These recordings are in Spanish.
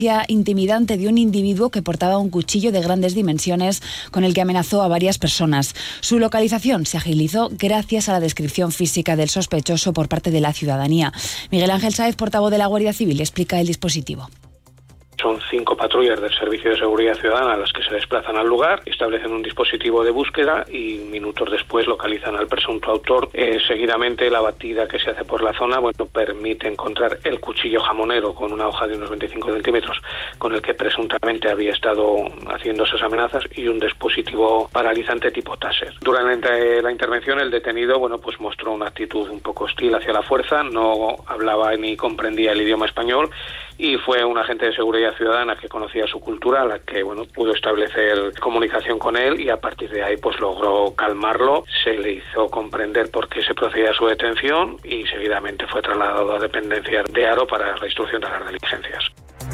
intimidante de un individuo que portaba un cuchillo de grandes dimensiones con el que amenazó a varias personas. Su localización se agilizó gracias a la descripción física del sospechoso por parte de la ciudadanía. Miguel Ángel Sáez, portavoz de la Guardia Civil, explica el dispositivo. Son 5 patrullas del Servicio de Seguridad Ciudadana las que se desplazan al lugar, establecen un dispositivo de búsqueda y minutos después localizan al presunto autor. Seguidamente, la batida que se hace por la zona permite encontrar el cuchillo jamonero con una hoja de unos 25 centímetros con el que presuntamente había estado haciendo esas amenazas y un dispositivo paralizante tipo taser. Durante la intervención, el detenido mostró una actitud un poco hostil hacia la fuerza, no hablaba ni comprendía el idioma español y fue un agente de seguridad ciudadana que conocía su cultura, la que pudo establecer comunicación con él y a partir de ahí logró calmarlo, se le hizo comprender por qué se procedía a su detención y seguidamente fue trasladado a dependencias de Haro para la instrucción de las diligencias.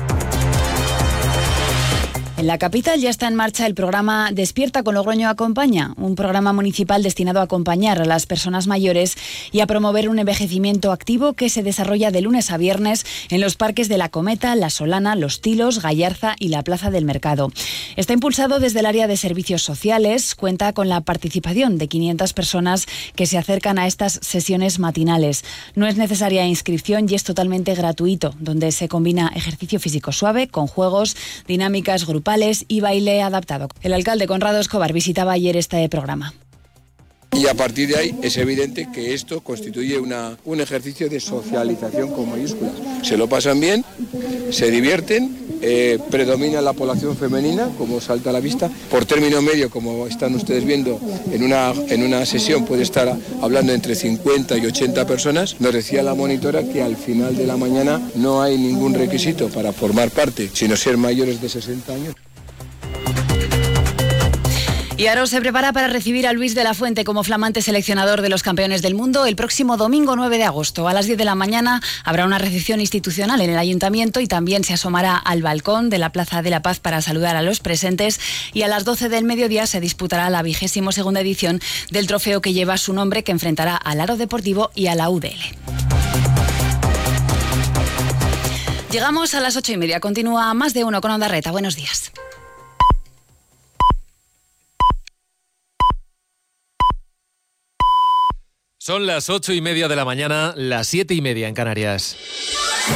En la capital ya está en marcha el programa Despierta con Logroño Acompaña, un programa municipal destinado a acompañar a las personas mayores y a promover un envejecimiento activo que se desarrolla de lunes a viernes en los parques de La Cometa, La Solana, Los Tilos, Gallarza y la Plaza del Mercado. Está impulsado desde el área de servicios sociales, cuenta con la participación de 500 personas que se acercan a estas sesiones matinales. No es necesaria inscripción y es totalmente gratuito, donde se combina ejercicio físico suave con juegos, dinámicas grupales y baile adaptado. El alcalde Conrado Escobar visitaba ayer este programa. Y a partir de ahí es evidente que esto constituye un ejercicio de socialización con mayúsculas. Se lo pasan bien, se divierten, predomina la población femenina, como salta a la vista. Por término medio, como están ustedes viendo, en una sesión puede estar hablando entre 50 y 80 personas. Nos decía la monitora que al final de la mañana no hay ningún requisito para formar parte, sino ser mayores de 60 años. Y Haro se prepara para recibir a Luis de la Fuente como flamante seleccionador de los campeones del mundo el próximo domingo 9 de agosto. A las 10 de la mañana habrá una recepción institucional en el Ayuntamiento y también se asomará al balcón de la Plaza de la Paz para saludar a los presentes y a las 12 del mediodía se disputará la 22ª edición del trofeo que lleva su nombre, que enfrentará al Haro Deportivo y a la UDL. Llegamos a las 8:30. Continúa Más de Uno con Onda Reta. Buenos días. Son las 8:30 de la mañana, las 7:30 en Canarias.